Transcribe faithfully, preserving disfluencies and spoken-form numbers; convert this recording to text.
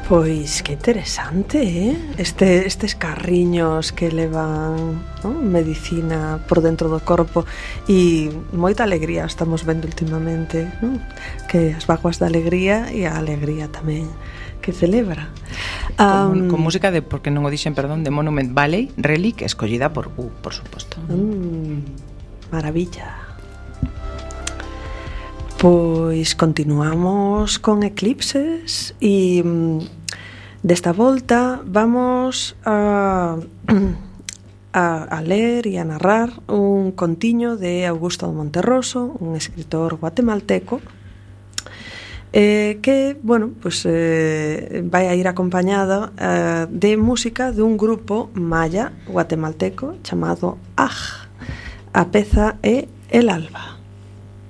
Pois que interesante, eh? Este, estes carriños que levan, ¿no?, medicina por dentro do corpo. E moita alegría estamos vendo últimamente, ¿no?, que as vaguas da alegría e a alegría tamén que celebra. Con, um, con música de, porque non o dixen, perdón, de Monument Valley, Relic, escollida por U, por suposto. Mm, maravilla. Pois continuamos con eclipses e desta volta vamos a, a, a ler e a narrar un contiño de Augusto de Monterroso, un escritor guatemalteco, eh, que, bueno, pues, eh, vai a ir acompañada eh, de música dun grupo maya guatemalteco chamado A J. A peza é El Alba.